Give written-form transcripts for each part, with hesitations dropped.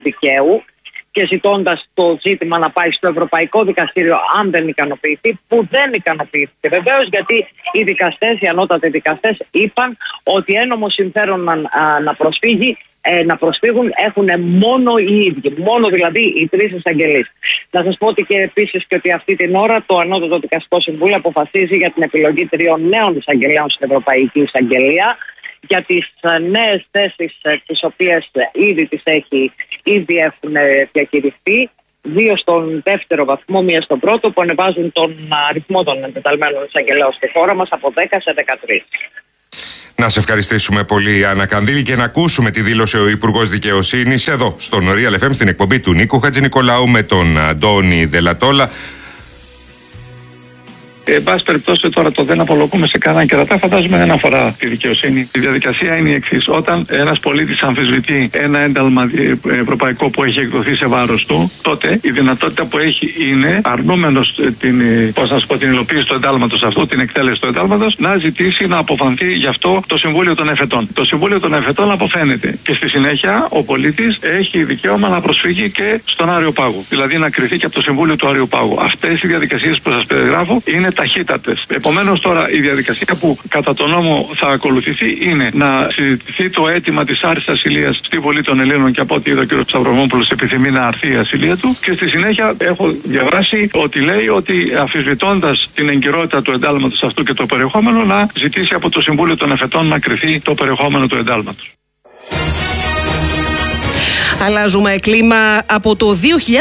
δικαίου και ζητώντας το ζήτημα να πάει στο Ευρωπαϊκό Δικαστήριο αν δεν ικανοποιηθεί, που δεν ικανοποιήθηκε βεβαίως, γιατί οι δικαστές, οι ανώτατοι δικαστές είπαν ότι ένομο συμφέρον να προσφύγουν έχουν μόνο οι ίδιοι, μόνο δηλαδή οι τρεις εισαγγελείς. Να σας πω ότι και επίσης και ότι αυτή την ώρα το Ανώτατο Δικαστικό Συμβούλιο αποφασίζει για την επιλογή 3 νέων εισαγγελέων στην Ευρωπαϊκή Εισαγγελία για τις νέες θέσεις τις οποίες ήδη έχουν διακηρυχθεί, 2 στον δεύτερο βαθμό, 1 στον πρώτο, που ανεβάζουν τον αριθμό των εντεταλμένων εισαγγελέων στη χώρα μας από 10 σε 13. Να σε ευχαριστήσουμε πολύ, Άννα Κανδύλη, και να ακούσουμε τη δήλωση ο Υπουργός Δικαιοσύνης εδώ στον Real FM στην εκπομπή του Νίκου Χατζηνικολάου με τον Αντώνη Δελατόλα. Εν πάση περιπτώσει, τώρα το δεν απολογούμε σε κανέναν κερατά, φαντάζομαι δεν αφορά τη δικαιοσύνη. Η διαδικασία είναι η εξής. Όταν ένας πολίτης αμφισβητεί ένα ένταλμα ευρωπαϊκό που έχει εκδοθεί σε βάρος του, τότε η δυνατότητα που έχει είναι, αρνούμενος την υλοποίηση του εντάλματος αυτού, την εκτέλεση του εντάλματος, να ζητήσει να αποφανθεί γι' αυτό το Συμβούλιο των Εφετών. Το Συμβούλιο των Εφετών αποφαίνεται. Και στη συνέχεια ο πολίτης έχει δικαίωμα να προσφύγει και στον Άριο Πάγο. Δηλαδή να κριθεί και από το Συμβούλιο του Άριου Πάγου. Αυτές οι διαδικασίες που σας περιγράφω είναι ταχύτατες. Επομένως, τώρα η διαδικασία που κατά τον νόμο θα ακολουθηθεί είναι να συζητηθεί το αίτημα της άρσης ασυλίας στη Βουλή των Ελλήνων, και από ό,τι είδα ο κ. Σταυρομόπουλος επιθυμεί να αρθεί η ασυλία του. Και στη συνέχεια έχω διαβάσει ότι λέει ότι αμφισβητώντας την εγκυρότητα του εντάλματος αυτού και το περιεχόμενο, να ζητήσει από το Συμβούλιο των Εφετών να κριθεί το περιεχόμενο του εντάλματος. Αλλάζουμε κλίμα. Από το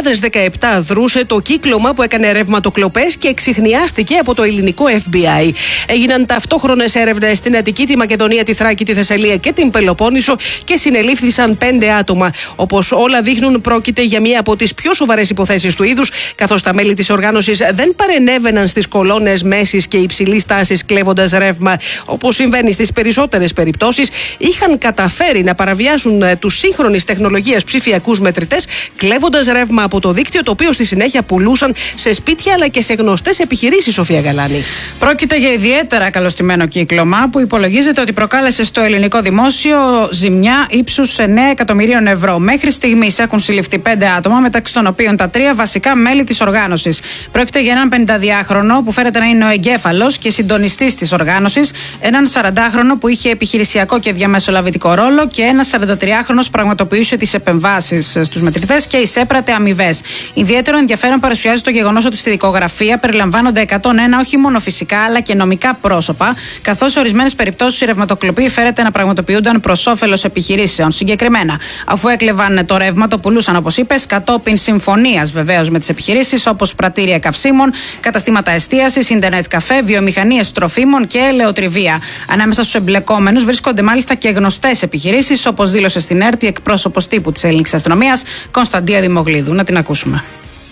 2017 δρούσε το κύκλωμα που έκανε ρευματοκλοπές και εξιχνιάστηκε από το ελληνικό FBI. Έγιναν ταυτόχρονες έρευνες στην Αττική, τη Μακεδονία, τη Θράκη, τη Θεσσαλία και την Πελοπόννησο και συνελήφθησαν 5 άτομα. Όπως όλα δείχνουν, πρόκειται για μία από τις πιο σοβαρές υποθέσεις του είδους, καθώς τα μέλη της οργάνωσης δεν παρενέβαιναν στις κολόνες μέσης και υψηλής τάσης κλέβοντας ρεύμα, όπως συμβαίνει στις περισσότερες περιπτώσεις. Είχαν καταφέρει να παραβιάσουν τους σύγχρονης τεχνολογίας ψηφιακούς μετρητές, κλέβοντας ρεύμα από το δίκτυο, το οποίο στη συνέχεια πουλούσαν σε σπίτια αλλά και σε γνωστές επιχειρήσεις, Σοφία Γαλάνη. Πρόκειται για ιδιαίτερα καλωστημένο κύκλωμα που υπολογίζεται ότι προκάλεσε στο ελληνικό δημόσιο ζημιά ύψους 9 εκατομμυρίων ευρώ. Μέχρι στιγμής έχουν συλληφθεί 5 άτομα, μεταξύ των οποίων τα 3 βασικά μέλη της οργάνωσης. Πρόκειται για έναν 52χρονο που φέρεται να είναι ο εγκέφαλος και συντονιστής της οργάνωσης, έναν 40χρονο που είχε επιχειρησιακό και διαμεσολαβητικό ρόλο και ένας 43χρονος πραγματοποιούσε τις επεμβάσεις στους μετρητές και εισέπρατε αμοιβές. Ιδιαίτερο ενδιαφέρον παρουσιάζει το γεγονός ότι στη δικογραφία περιλαμβάνονται 101 όχι μόνο φυσικά αλλά και νομικά πρόσωπα, καθώς σε ορισμένες περιπτώσεις οι ρευματοκλοποί φέρεται να πραγματοποιούνταν προς όφελος επιχειρήσεων. Συγκεκριμένα, αφού έκλεβαν το ρεύμα, το πουλούσαν, όπως είπες, κατόπιν συμφωνίας βεβαίως με τις επιχειρήσεις, όπως πρατήρια καυσίμων, καταστήματα εστίασης, ίντερνετ καφέ, βιομηχανίες τροφίμων και ελαιοτριβία. Ανάμεσα στους εμπλεκόμενους βρίσκονται μάλιστα και γνωστές επιχειρήσεις, όπως δήλωσε στην ΕΡΤ η εκπρόσωπος τύπου της ελληνικής αστυνομίας, Κωνσταντία Δημογλίδου. Να την ακούσουμε.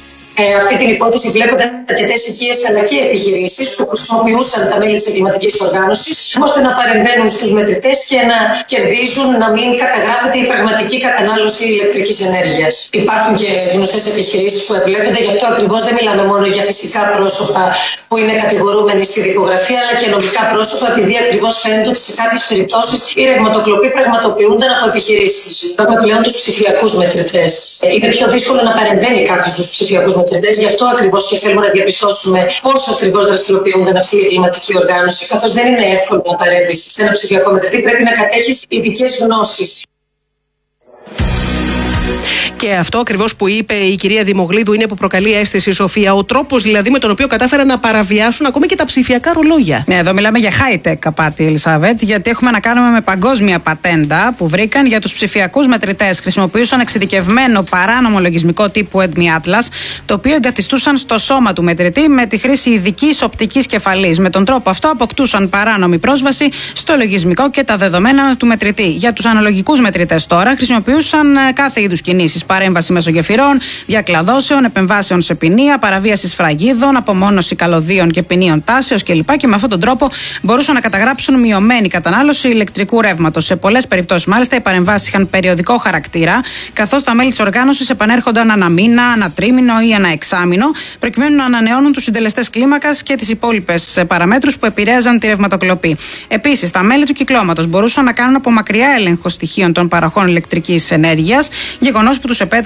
Αυτή την υπόθεση βλέπονται αρκετές οικίες αλλά και επιχειρήσεις που χρησιμοποιούσαν τα μέλη της εγκληματικής οργάνωσης ώστε να παρεμβαίνουν στους μετρητές και να κερδίζουν, να μην καταγράφεται η πραγματική κατανάλωση ηλεκτρικής ενέργειας. Υπάρχουν και γνωστές επιχειρήσεις που εμπλέκονται, γι' αυτό ακριβώς δεν μιλάμε μόνο για φυσικά πρόσωπα που είναι κατηγορούμενοι στη δικογραφία, αλλά και νομικά πρόσωπα, επειδή ακριβώς φαίνεται ότι σε κάποιες περιπτώσεις οι ρευματοκλοποί πραγματοποιούνταν από επιχειρήσεις. Έχουμε πλέον τους ψηφιακούς μετρητές. Είναι πιο δύσκολο να παρεμβαίνει κάποιος στους ψηφιακούς μετρητές. Γι' αυτό ακριβώς και θέλουμε να διαπιστώσουμε πώς ακριβώς δραστηριοποιούνται αυτή η εγκληματική οργάνωση. Καθώς δεν είναι εύκολο να παρέμβεις σε ένα ψηφιακό μετρητή, πρέπει να κατέχεις ειδικές γνώσεις. Και αυτό ακριβώς που είπε η κυρία Δημογλίδου είναι που προκαλεί αίσθηση, Σοφία. Ο τρόπος δηλαδή με τον οποίο κατάφεραν να παραβιάσουν ακόμα και τα ψηφιακά ρολόγια. Ναι, εδώ μιλάμε για high-tech απάτη, Ελισάβετ, γιατί έχουμε να κάνουμε με παγκόσμια πατέντα που βρήκαν για τους ψηφιακούς μετρητές. Χρησιμοποιούσαν εξειδικευμένο παράνομο λογισμικό τύπου Edmi Atlas, το οποίο εγκαθιστούσαν στο σώμα του μετρητή με τη χρήση ειδικής οπτικής κεφαλής. Με τον τρόπο αυτό αποκτούσαν παράνομη πρόσβαση στο λογισμικό και τα δεδομένα του μετρητή. Για τους αναλογικούς μετρητές τώρα χρησιμοποιούσαν κάθε είδους κινήσεις. Παρέμβαση μέσω γεφυρών, διακλαδώσεων, επεμβάσεων σε ποινία, παραβίαση σφραγίδων, απομόνωση καλωδίων και ποινίων τάσεως κλπ. Και με αυτόν τον τρόπο μπορούσαν να καταγράψουν μειωμένη κατανάλωση ηλεκτρικού ρεύματος. Σε πολλές περιπτώσεις, μάλιστα, οι παρεμβάσεις είχαν περιοδικό χαρακτήρα, καθώς τα μέλη της οργάνωσης επανέρχονταν ανά μήνα, ανά τρίμηνο ή ανά εξάμηνο, προκειμένου να ανανεώνουν τους συντελεστές κλίμακας και τις υπόλοιπες παραμέτρους που επηρέαζαν τη ρευματοκλοπή. Επίσης, τα μέλη του κυκλώματος μπορούσαν να κάνουν από μακριά έλεγχο στοιχείων των παροχών ηλεκτρικής ενέργειας, γεγονός που τους επέτρεψε